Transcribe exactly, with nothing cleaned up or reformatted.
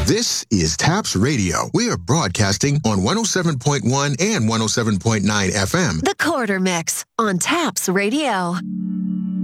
This is TAPS Radio. We are broadcasting on one oh seven point one and one oh seven point nine F M. The Quarter Mix on TAPS Radio.